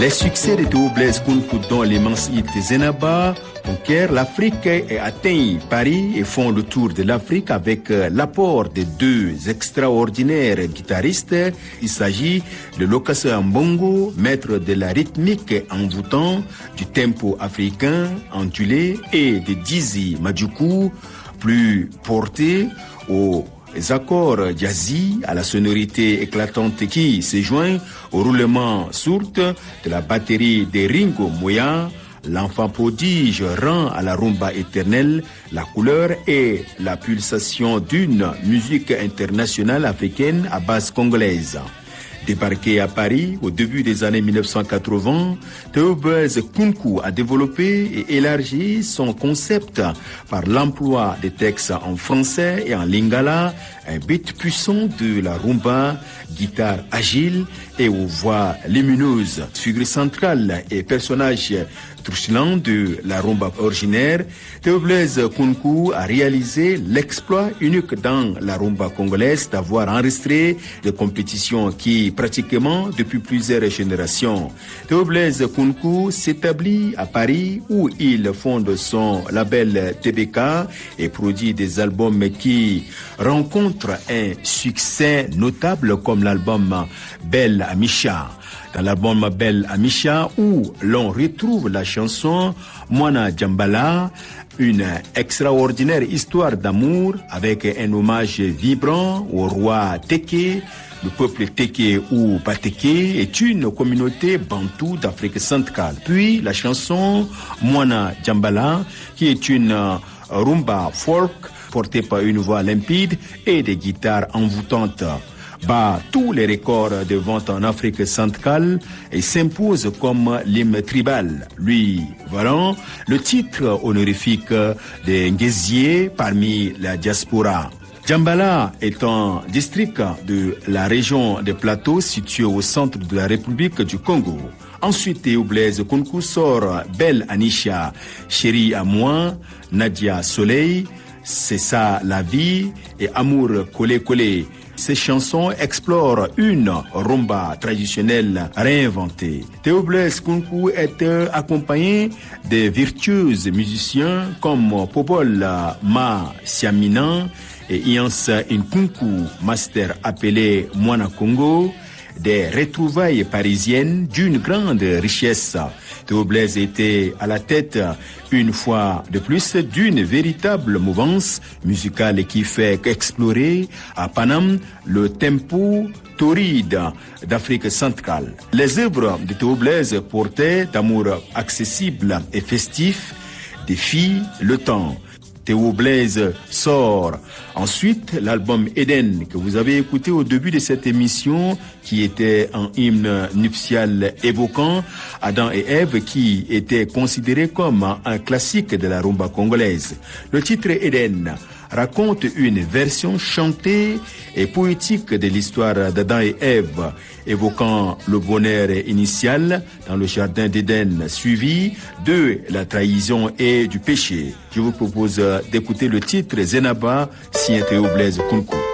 Les succès de Théo Blaise Kounkou, dont l'immense hit Zenaba, conquiert l'Afrique et atteint Paris et font le tour de l'Afrique avec l'apport de deux extraordinaires guitaristes. Il s'agit de Lokasa Mbongo, maître de la rythmique envoûtant, du tempo africain ondulé, et de Dizzy Madjoukou, plus porté aux accords jazzy à la sonorité éclatante qui se joint au roulement sourd de la batterie de Ringo Moya. L'enfant prodige rend à la rumba éternelle la couleur et la pulsation d'une musique internationale africaine à base congolaise. Débarqué à Paris au début des années 1980, Théo Blaise Kounkou a développé et élargi son concept par l'emploi de textes en français et en lingala, un beat puissant de la rumba, guitare agile et aux voix lumineuses. Figure centrale et personnage trucilant de la rumba originaire, Théo Blaise Kounkou a réalisé l'exploit unique dans la rumba congolaise d'avoir enregistré des compétitions qui pratiquement depuis plusieurs générations. Théo Blaise Kounkou s'établit à Paris où il fonde son label TBK et produit des albums qui rencontrent un succès notable comme l'album Belle Amisha. Dans l'album Belle Amisha, où l'on retrouve la chanson Mwana Djambala, une extraordinaire histoire d'amour avec un hommage vibrant au roi Teke. Le peuple Teke ou Bateke est une communauté bantoue d'Afrique centrale. Puis la chanson Mwana Djambala, qui est une rumba folk portée par une voix limpide et des guitares envoûtantes, bat tous les records de vente en Afrique centrale et s'impose comme l'hymne tribal, lui valant le titre honorifique de Ngézié parmi la diaspora. Djambala est un district de la région des Plateaux situé au centre de la République du Congo. Ensuite, Théo Blaise Kounkou sort Belle Anisha, Chérie à moi, Nadia Soleil, C'est ça la vie et Amour collé collé. Ces chansons explorent une rumba traditionnelle réinventée. Théo Blaise Kounkou est accompagné de virtuoses musiciens comme Popol Ma Siamina et Ians Nkunku, master appelé Mwana Congo, des retrouvailles parisiennes d'une grande richesse. Théo Blaise était à la tête, une fois de plus, d'une véritable mouvance musicale qui fait explorer à Paname le tempo torride d'Afrique centrale. Les œuvres de Théo Blaise portaient d'amour accessible et festif, défient le temps. Théo Blaise sort ensuite l'album Eden que vous avez écouté au début de cette émission, qui était un hymne nuptial évoquant Adam et Ève, qui était considéré comme un classique de la rumba congolaise. Le titre Eden raconte une version chantée et poétique de l'histoire d'Adam et Ève, évoquant le bonheur initial dans le jardin d'Éden, suivi de la trahison et du péché. Je vous propose d'écouter le titre Zenaba, signé Théo Blaise Kounkou.